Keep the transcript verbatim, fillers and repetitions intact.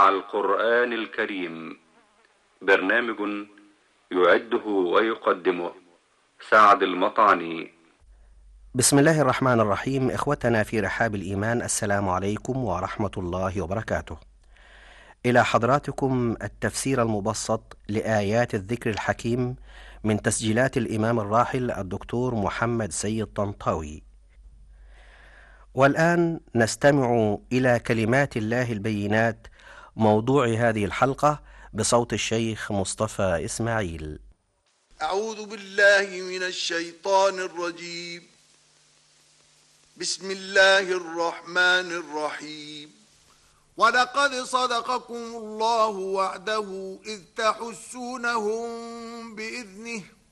مع القرآن الكريم. برنامج يعده ويقدمه سعد المطعني. بسم الله الرحمن الرحيم. إخوتنا في رحاب الإيمان، السلام عليكم ورحمة الله وبركاته. إلى حضراتكم التفسير المبسط لآيات الذكر الحكيم من تسجيلات الإمام الراحل الدكتور محمد سيد طنطاوي. والآن نستمع إلى كلمات الله البينات، موضوع هذه الحلقة بصوت الشيخ مصطفى إسماعيل. أعوذ بالله من الشيطان الرجيم. بسم الله الرحمن الرحيم. ولقد صدقكم الله وعده إذ تحسونهم بإذنه